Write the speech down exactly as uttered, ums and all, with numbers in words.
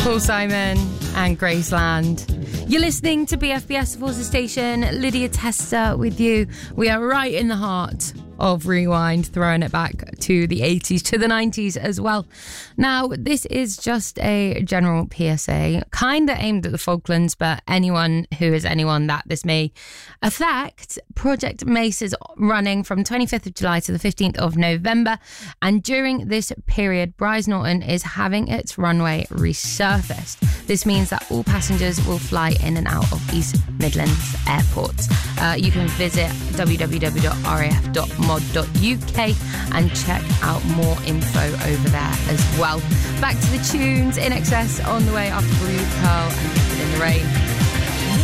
Paul Simon and Graceland. You're listening to B F B S Forza Station. Lydia Tester with you. We are right in the heart of Rewind, throwing it back to the eighties, to the nineties as well. Now, this is just a general P S A, kind of aimed at the Falklands, but anyone who is anyone that this may affect. Project Mace is running from twenty-fifth of July to the fifteenth of November, and during this period, Brize Norton is having its runway resurfaced. This means that all passengers will fly in and out of East Midlands Airport. Uh, you can visit w w w dot r a f dot mod dot u k and check out more info over there as well. Back to the tunes. In Excess on the way after Blue Pearl and Lifted in the Rain.